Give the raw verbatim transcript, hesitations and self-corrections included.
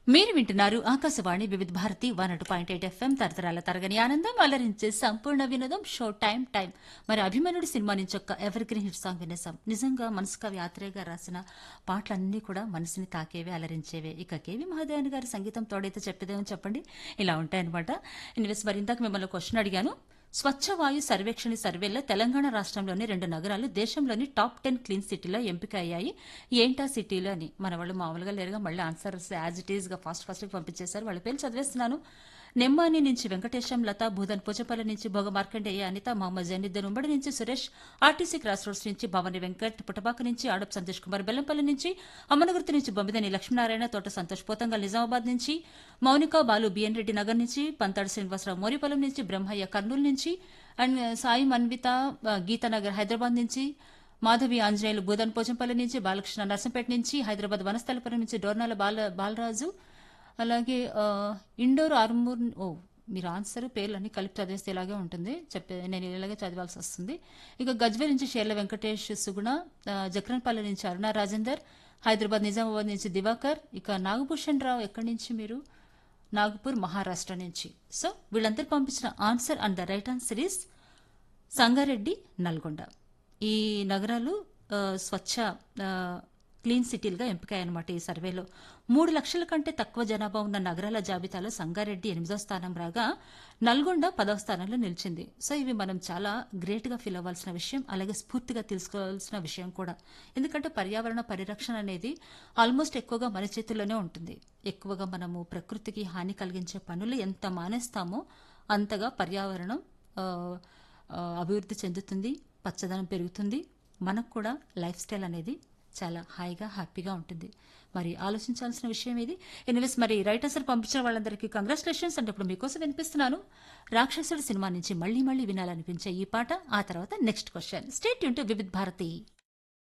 మీరు వింటున్నారు ఆకాశవాణి వివిధ భారతి వన్ అటు పాయింట్ ఎయిట్ ఎఫ్ఎం తరతరాల తరగని ఆనందం అలరించే సంపూర్ణ వినోదం షో టైం టైం మరి అభిమన్యుడి సినిమా నుంచి ఒక ఎవర్ గ్రీన్ హిట్ సాంగ్ వినేసాం. నిజంగా మనసు కవి ఆత్రేయ రాసిన పాటలన్నీ కూడా మనసుని తాకేవే అలరించేవే. ఇక కేవి మహాదేవన్ గారి సంగీతం తోడైతే చెప్పేదేమని చెప్పండి, ఇలా ఉంటాయన్నమాట. ఇన్వెస్ మరి ఇందాక మిమ్మల్ని క్వశ్చన్ అడిగాను. స్వచ్ఛ వాయు సర్వేక్షణ సర్వేలో తెలంగాణ రాష్ట్రంలోని రెండు నగరాలు దేశంలోని టాప్ టెన్ క్లీన్ సిటీలో ఎంపిక అయ్యాయి. ఏంటా సిటీలు అని మన వాళ్ళు మామూలుగా లేరుగా మళ్ళీ ఆన్సర్స్ యాజ్ ఇట్ ఈస్ గా ఫాస్ట్ ఫాస్ట్ పంపించేశారు. వాళ్ళ పేరు చదివేస్తున్నాను. నెమ్మాని నుంచి వెంకటేశం, లత భూదన్, పోచపల్లి నుంచి భోగ మార్కండేయ, అనిత, మహమ్మద్ జైనుద్దీన్, ఉమ్మడి నుంచి సురేష్, ఆర్టీసీ క్రాస్ రోడ్స్ నుంచి భవాని వెంకట్, పుటపాక నుంచి ఆడప్ సంతోష్ కుమార్, బెల్లంపల్లి నుంచి అమ్మనగుర్తి నుంచి బొమ్మిదని లక్ష్మీనారాయణ, తోట సంతోష్, పోతంగల్ నిజామాబాద్ నుంచి మౌనిక, బాలు, బిఎన్ రెడ్డి నగర్ నుంచి పంతాడు శ్రీనివాసరావు, మోరిపల్లం నుంచి బ్రహ్మయ్య కర్నూలు నుంచి, అండ్ సాయి మన్విత గీతానగర్ హైదరాబాద్ నుంచి, మాధవి ఆంజనేయులు బూదన్ పోచంపల్లి నుంచి, బాలకృష్ణ నర్సంపేట నుంచి, హైదరాబాద్ వనస్థలపురం నుంచి డోర్నాల బాల బాలరాజు, అలాగే ఇండోర్ ఆర్మూర్. ఓ మీరు ఆన్సర్ పేర్లన్నీ కలిపి చదివేస్తే ఇలాగే ఉంటుంది, చెప్పే నేను ఇలాగే చదవాల్సి వస్తుంది. ఇక గజ్వేల్ నుంచి షేర్ల వెంకటేష్ సుగుణ, జక్రన్పల్లి నుంచి అరుణ రాజేందర్, హైదరాబాద్ నిజామాబాద్ నుంచి దివాకర్, ఇక నాగభూషణ్ రావు ఎక్కడి నుంచి మీరు, నాగపూర్ మహారాష్ట్ర నుంచి. సో వీళ్ళందరూ పంపించిన answer and the right answer is Sangareddy, Nalgonda. ఈ నగరాలు స్వచ్ఛ క్లీన్ సిటీలుగా ఎంపికయ్యాయన్నమాట. ఈ సర్వేలో మూడు లక్షల కంటే తక్కువ జనాభా ఉన్న నగరాల జాబితాలో సంగారెడ్డి ఎనిమిదో స్థానం రాగా నల్గొండ పదవ స్థానంలో నిలిచింది. సో ఇవి మనం చాలా గ్రేట్ గా ఫీల్ అవ్వాల్సిన విషయం, అలాగే స్ఫూర్తిగా తెలుసుకోవాల్సిన విషయం కూడా. ఎందుకంటే పర్యావరణ పరిరక్షణ అనేది ఆల్మోస్ట్ ఎక్కువగా మన చేతుల్లోనే ఉంటుంది. ఎక్కువగా మనము ప్రకృతికి హాని కలిగించే పనులు ఎంత మానేస్తామో అంతగా పర్యావరణం అభివృద్ధి చెందుతుంది, పచ్చదనం పెరుగుతుంది, మనకు కూడా లైఫ్ స్టైల్ అనేది చాలా హాయిగా హ్యాపీగా ఉంటుంది. మరి ఆలోచించాల్సిన విషయం ఇది. ఎనివేస్ మరి రైట్ ఆన్సర్ పంపించిన వాళ్ళందరికీ కంగ్రాచులేషన్స్. అంటే ఇప్పుడు మీకోసం వినిపిస్తున్నాను రాక్షసుడి సినిమా నుంచి మళ్లీ మళ్లీ వినాలనిపించే ఈ పాట. ఆ తర్వాత next question. Stay tune to Vividh Bharati.